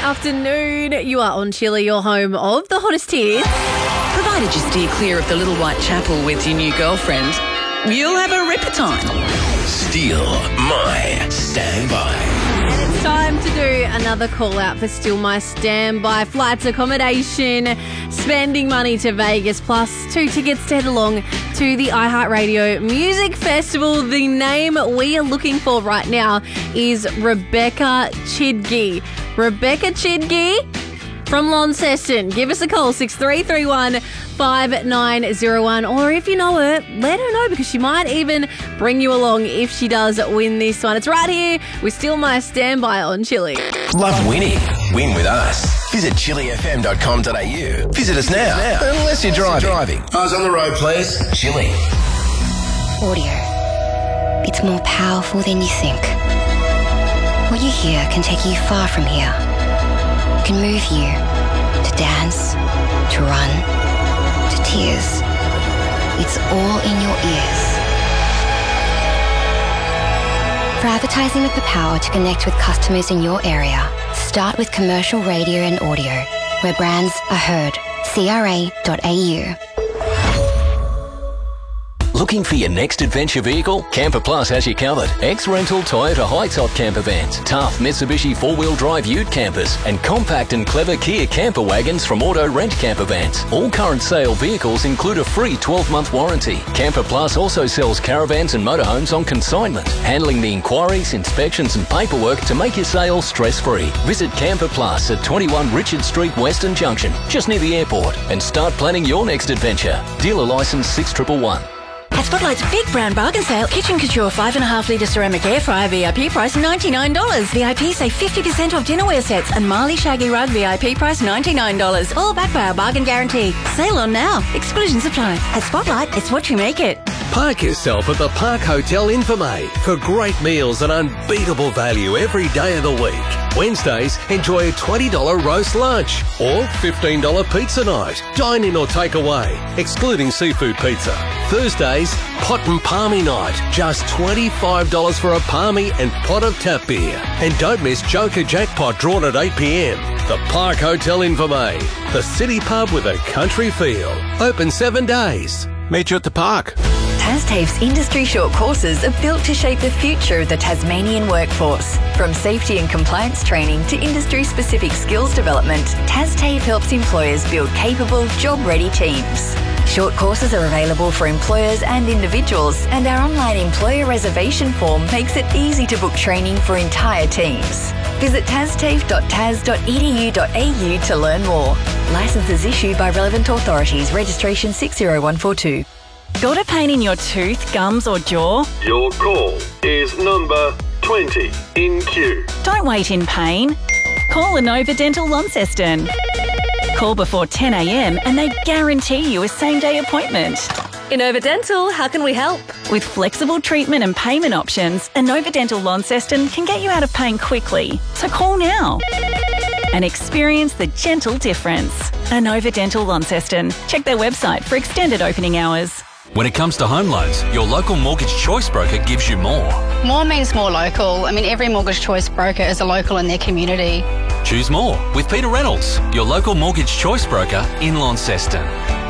afternoon. You are on Chili, your home of the hottest hits. Provided you steer clear of the Little White Chapel with your new girlfriend, you'll have a ripper time. Steal My Standby. And it's time to do another call out for Still My Standby. Flights, accommodation, spending money to Vegas, plus 2 tickets to head along to the iHeartRadio Music Festival. The name we are looking for right now is Rebecca Chidgey. Rebecca Chidgey from Launceston. Give us a call, 6331 5901. Or if you know her, let her know, because she might even bring you along if she does win this one. It's right here with Still My Standby on Chili. Love winning? Win with us. Visit chilifm.com.au. Visit us now. Unless you're driving. Eyes on the road, please. Chili. Audio. It's more powerful than you think. What you hear can take you far from here. It can move you to dance, to run, to tears. It's all in your ears. For advertising with the power to connect with customers in your area, start with commercial radio and audio, where brands are heard. CRA.au. Looking for your next adventure vehicle? Camper Plus has you covered. Ex-rental Toyota high-top camper vans, tough Mitsubishi 4-wheel drive ute campers, and compact and clever Kia camper wagons from Auto Rent Camper Vans. All current sale vehicles include a free 12-month warranty. Camper Plus also sells caravans and motorhomes on consignment, handling the inquiries, inspections and paperwork to make your sale stress-free. Visit Camper Plus at 21 Richard Street, Western Junction, just near the airport, and start planning your next adventure. Dealer licence 6111. At Spotlight's Big Brown Bargain Sale, Kitchen Couture 5.5 litre ceramic air fryer VIP price $99. VIP save 50% off dinnerware sets, and Marley Shaggy Rug VIP price $99. All backed by our bargain guarantee. Sale on now. Exclusions apply. At Spotlight, it's what you make it. Park yourself at the Park Hotel Infirmay for great meals and unbeatable value every day of the week. Wednesdays, enjoy a $20 roast lunch or $15 pizza night. Dine in or take away, excluding seafood pizza. Thursdays, pot and palmy night. Just $25 for a palmy and pot of tap beer. And don't miss Joker Jackpot drawn at 8 p.m. The Park Hotel Infirmay, the city pub with a country feel. Open 7 days. Meet you at the park. TasTAFE's industry short courses are built to shape the future of the Tasmanian workforce. From safety and compliance training to industry-specific skills development, TasTAFE helps employers build capable, job-ready teams. Short courses are available for employers and individuals, and our online employer reservation form makes it easy to book training for entire teams. Visit tastafe.tas.edu.au to learn more. Licenses issued by relevant authorities. Registration 60142. Got a pain in your tooth, gums or jaw? Your call is number 20 in queue. Don't wait in pain. Call Inova Dental Launceston. Call before 10 a.m. and they guarantee you a same-day appointment. Inova Dental, how can we help? With flexible treatment and payment options, Inova Dental Launceston can get you out of pain quickly. So call now and experience the gentle difference. Inova Dental Launceston. Check their website for extended opening hours. When it comes to home loans, your local mortgage choice broker gives you more. More means more local. I mean, every mortgage choice broker is a local in their community. Choose more with Peter Reynolds, your local mortgage choice broker in Launceston.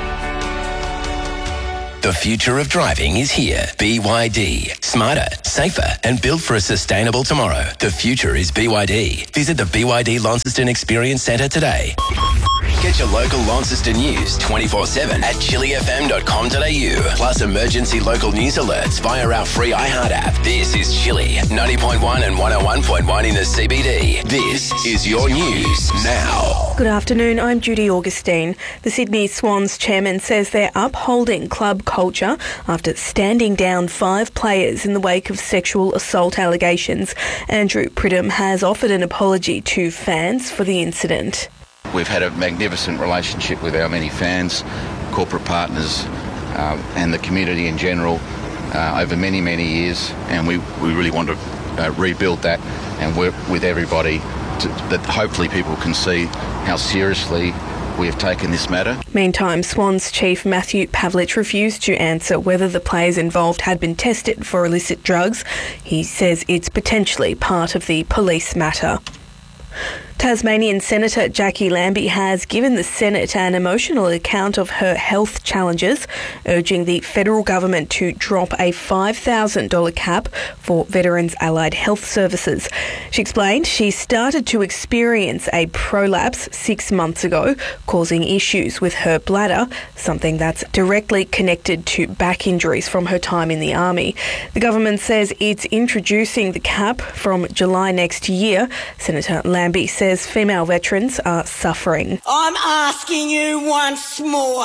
The future of driving is here. BYD. Smarter, safer, and built for a sustainable tomorrow. The future is BYD. Visit the BYD Launceston Experience Centre today. Get your local Launceston news 24/7 at chilifm.com.au. Plus emergency local news alerts via our free iHeart app. This is Chili, 90.1 and 101.1 in the CBD. This is your news now. Good afternoon, I'm Judy Augustine. The Sydney Swans chairman says they're upholding club culture after standing down 5 players in the wake of sexual assault allegations. Andrew Pridham has offered an apology to fans for the incident. We've had a magnificent relationship with our many fans, corporate partners, and the community in general over many, many years, and we really want to rebuild that and work with everybody that hopefully people can see how seriously we have taken this matter. Meantime, Swans chief Matthew Pavlich refused to answer whether the players involved had been tested for illicit drugs. He says it's potentially part of the police matter. Tasmanian Senator Jackie Lambie has given the Senate an emotional account of her health challenges, urging the federal government to drop a $5,000 cap for Veterans Allied Health Services. She explained she started to experience a prolapse 6 months ago, causing issues with her bladder, something that's directly connected to back injuries from her time in the Army. The government says it's introducing the cap from July next year. Senator Lambie says female veterans are suffering. I'm asking you once more.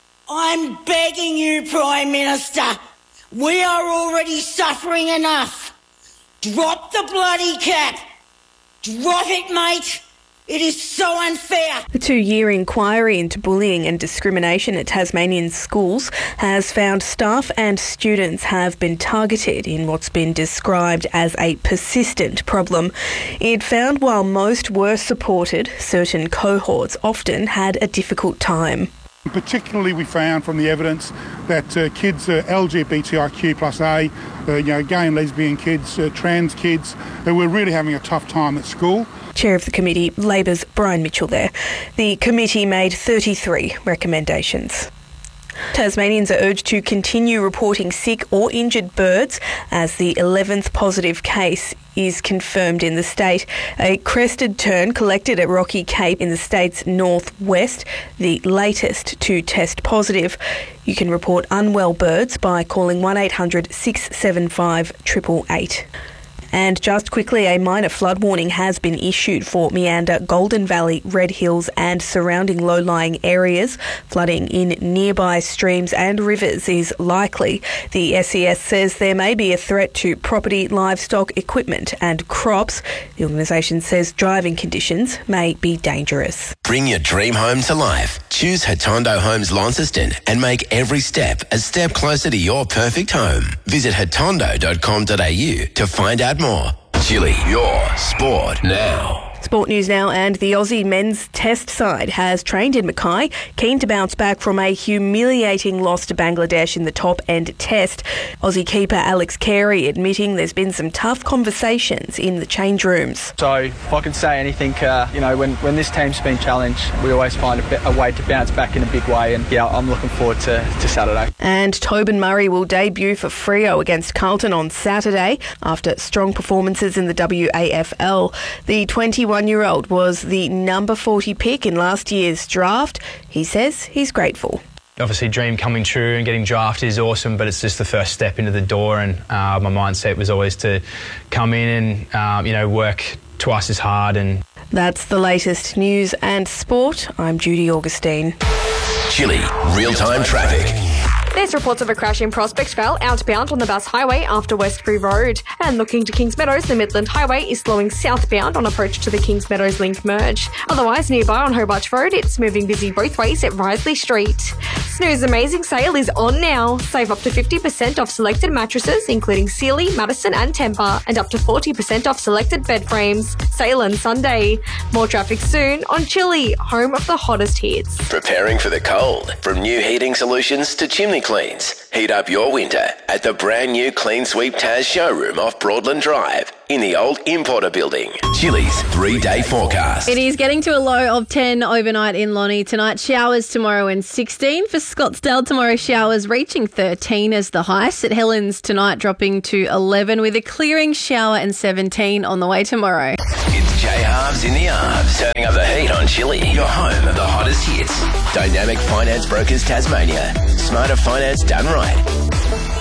I'm begging you, Prime Minister. We are already suffering enough. Drop the bloody cap. Drop it, mate. It is so unfair. The 2-year inquiry into bullying and discrimination at Tasmanian schools has found staff and students have been targeted in what's been described as a persistent problem. It found while most were supported, certain cohorts often had a difficult time. Particularly we found from the evidence that kids, LGBTIQ plus A, gay and lesbian kids, trans kids, were really having a tough time at school. Chair of the committee, Labor's Brian Mitchell there. The committee made 33 recommendations. Tasmanians are urged to continue reporting sick or injured birds as the 11th positive case is confirmed in the state. A crested tern collected at Rocky Cape in the state's northwest, the latest to test positive. You can report unwell birds by calling 1800 675 888. And just quickly, a minor flood warning has been issued for Meander, Golden Valley, Red Hills and surrounding low-lying areas. Flooding in nearby streams and rivers is likely. The SES says there may be a threat to property, livestock, equipment and crops. The organisation says driving conditions may be dangerous. Bring your dream home to life. Choose Hatondo Homes Launceston and make every step a step closer to your perfect home. Visit hatondo.com.au to find out more. Chili, your sport now. Sport news now, and the Aussie men's test side has trained in Mackay, keen to bounce back from a humiliating loss to Bangladesh in the top-end test. Aussie keeper Alex Carey admitting there's been some tough conversations in the change rooms. So if I could say anything, when this team's been challenged, we always find a way to bounce back in a big way, and I'm looking forward to Saturday. And Tobin Murray will debut for Freo against Carlton on Saturday after strong performances in the WAFL. The 21-year-old was the number 40 pick in last year's draft. He says he's grateful. Obviously, dream coming true and getting drafted is awesome, but it's just the first step into the door, and my mindset was always to come in and work twice as hard. And that's the latest news and sport. I'm Judy Augustine. Chili, real-time traffic. There's reports of a crash in Prospect Vale outbound on the Bass Highway after Westbury Road. And looking to Kings Meadows, the Midland Highway is slowing southbound on approach to the Kings Meadows Link merge. Otherwise, nearby on Hobart Road, it's moving busy both ways at Risley Street. Snooze Amazing Sale is on now. Save up to 50% off selected mattresses, including Sealy, Madison and Tempur, and up to 40% off selected bed frames. Sale on Sunday. More traffic soon on Chili, home of the hottest hits. Preparing for the cold. From new heating solutions to chimney cleans. Heat up your winter at the brand new Clean Sweep Taz showroom off Broadland Drive in the old Importer building. Chili's 3-day forecast. It is getting to a low of 10 overnight in Lonnie tonight. Showers tomorrow and 16. For Scottsdale tomorrow, showers reaching 13 as the high. St Helens tonight dropping to 11 with a clearing shower and 17 on the way tomorrow. It's J Halves in the Arves, turning up the heat on Chili, your home of the hottest hits. Dynamic Finance Brokers Tasmania. Smarter finance done right.